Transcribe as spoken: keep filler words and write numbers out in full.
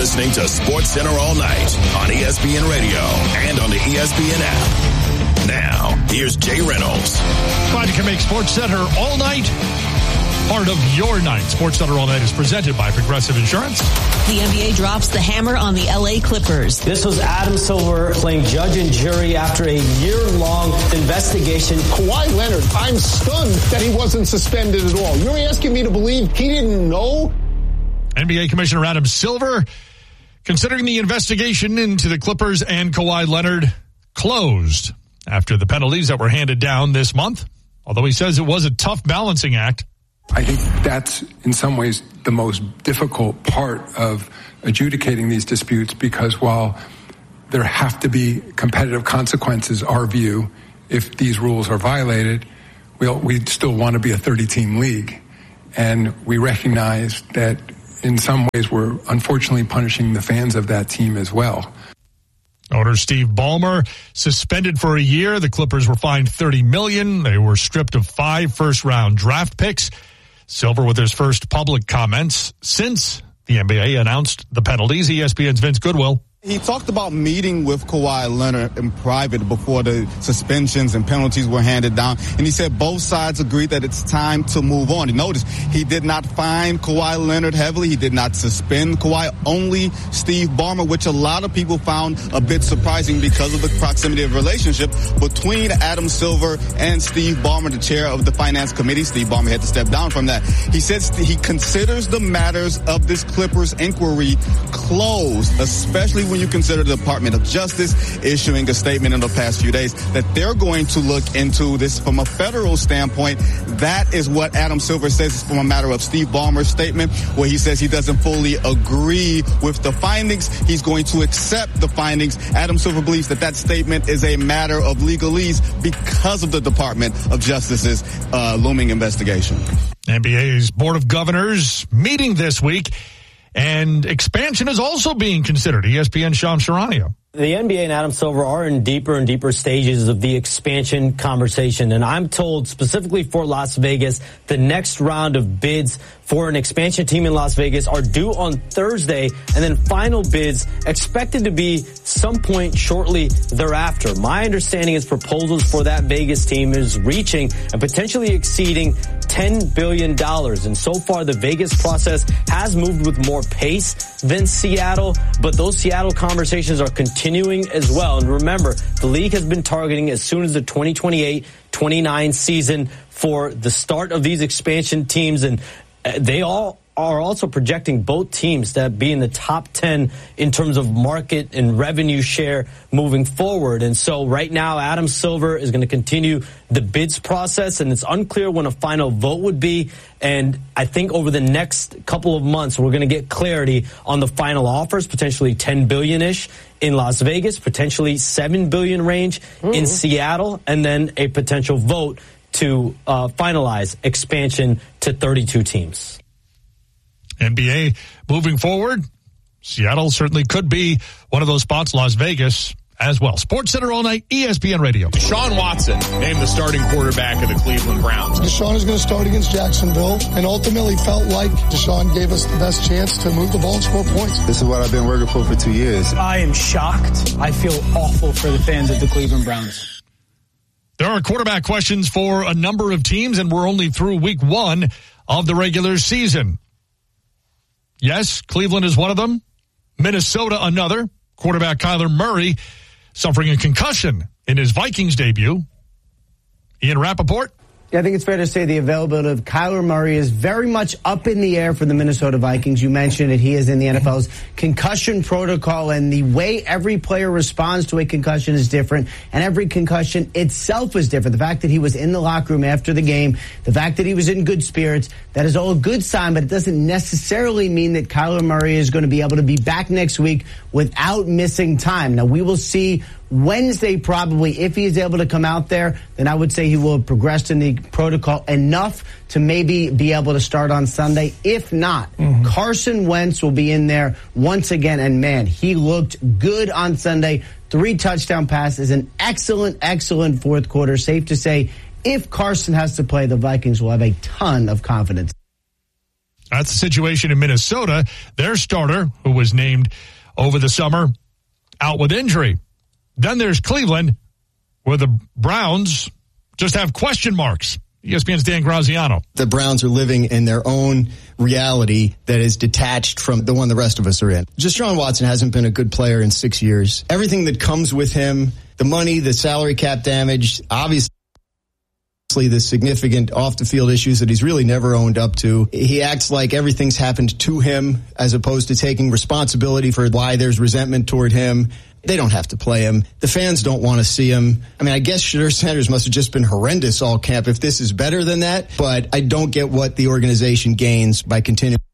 listening to SportsCenter All Night on E S P N Radio and on the E S P N app. Now, here's Jay Reynolds. Glad you can make SportsCenter All Night part of your night. SportsCenter All Night is presented by Progressive Insurance. The N B A drops the hammer on the L A Clippers. This was Adam Silver playing judge and jury after a year-long investigation. Kawhi Leonard, I'm stunned that he wasn't suspended at all. You're asking me to believe he didn't know? N B A Commissioner Adam Silver considering the investigation into the Clippers and Kawhi Leonard closed after the penalties that were handed down this month, although he says it was a tough balancing act. I think that's in some ways the most difficult part of adjudicating these disputes, because while there have to be competitive consequences, our view, if these rules are violated, we'll, we still want to be a thirty-team league. And we recognize that in some ways we're unfortunately punishing the fans of that team as well. Owner Steve Ballmer suspended for a year. The Clippers were fined thirty million dollars. They were stripped of five first-round draft picks. Silver with his first public comments since the N B A announced the penalties. E S P N's Vince Goodwill. He talked about meeting with Kawhi Leonard in private before the suspensions and penalties were handed down. And he said both sides agreed that it's time to move on. And notice, he did not fine Kawhi Leonard heavily. He did not suspend Kawhi, only Steve Ballmer, which a lot of people found a bit surprising because of the proximity of relationship between Adam Silver and Steve Ballmer, the chair of the finance committee. Steve Ballmer had to step down from that. He says he considers the matters of this Clippers inquiry closed, especially when you consider the Department of Justice issuing a statement in the past few days that they're going to look into this from a federal standpoint. That is what Adam Silver says is from a matter of Steve Ballmer's statement, where he says he doesn't fully agree with the findings. He's going to accept the findings. Adam Silver believes that that statement is a matter of legalese because of the Department of Justice's uh, looming investigation. N B A's Board of Governors meeting this week. And expansion is also being considered. E S P N's Sean Serrano. The N B A and Adam Silver are in deeper and deeper stages of the expansion conversation. And I'm told specifically for Las Vegas, the next round of bids for an expansion team in Las Vegas are due on Thursday. And then final bids expected to be some point shortly thereafter. My understanding is proposals for that Vegas team is reaching and potentially exceeding ten billion dollars. And so far, the Vegas process has moved with more pace than Seattle. But those Seattle conversations are continuing as well. And remember, the league has been targeting as soon as the twenty twenty-eight twenty-nine season for the start of these expansion teams. And they all are also projecting both teams to be in the top ten in terms of market and revenue share moving forward. And so right now, Adam Silver is going to continue the bids process, and it's unclear when a final vote would be. And I think over the next couple of months, we're going to get clarity on the final offers, potentially ten billion-ish in Las Vegas, potentially seven billion range mm-hmm. in Seattle, and then a potential vote to uh, finalize expansion to thirty-two teams. N B A moving forward. Seattle certainly could be one of those spots. Las Vegas as well. SportsCenter All Night, E S P N Radio. Deshaun Watson named the starting quarterback of the Cleveland Browns. Deshaun is going to start against Jacksonville, and ultimately felt like Deshaun gave us the best chance to move the ball and score points. This is what I've been working for for two years. I am shocked. I feel awful for the fans of the Cleveland Browns. There are quarterback questions for a number of teams, and we're only through week one of the regular season. Yes, Cleveland is one of them. Minnesota, another. Quarterback Kyler Murray suffering a concussion in his Vikings debut. Ian Rappaport. Yeah, I think it's fair to say the availability of Kyler Murray is very much up in the air for the Minnesota Vikings. You mentioned it. He is in the N F L's concussion protocol, and the way every player responds to a concussion is different, and every concussion itself is different. The fact that he was in the locker room after the game, the fact that he was in good spirits, that is all a good sign, but it doesn't necessarily mean that Kyler Murray is going to be able to be back next week without missing time. Now, we will see Wednesday probably. If he is able to come out there, then I would say he will have progressed in the protocol enough to maybe be able to start on Sunday. If not, mm-hmm. Carson Wentz will be in there once again. And man, he looked good on Sunday. Three touchdown passes, an excellent, excellent fourth quarter. Safe to say, if Carson has to play, the Vikings will have a ton of confidence. That's the situation in Minnesota. Their starter, who was named over the summer, out with injury. Then there's Cleveland, where the Browns just have question marks. E S P N's Dan Graziano. The Browns are living in their own reality that is detached from the one the rest of us are in. Deshaun Watson hasn't been a good player in six years. Everything that comes with him, the money, the salary cap damage, obviously the significant off-the-field issues that he's really never owned up to. He acts like everything's happened to him as opposed to taking responsibility for why there's resentment toward him. They don't have to play him. The fans don't want to see him. I mean, I guess Shedeur Sanders must have just been horrendous all camp if this is better than that, but I don't get what the organization gains by continuing